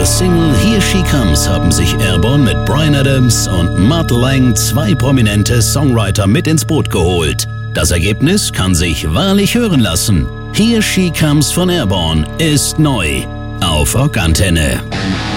ihrer Single Here She Comes haben sich Airborne mit Bryan Adams und Mutt Lange 2 prominente Songwriter mit ins Boot geholt. Das Ergebnis kann sich wahrlich hören lassen. Here She Comes von Airborne ist neu auf Rockantenne.